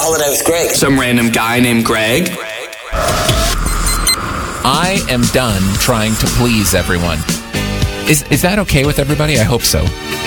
holiday with Greg. Some random guy named Greg. I am done trying to please everyone. Is that okay with everybody? I hope so.